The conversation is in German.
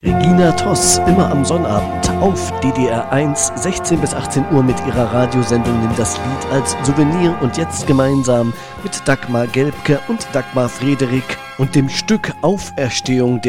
Regina Toss, immer am Sonnabend auf DDR 1, 16 bis 18 Uhr mit ihrer Radiosendung Nimm das Lied als Souvenir und jetzt gemeinsam mit Dagmar Gelbke und Dagmar Frederik und dem Stück Auferstehung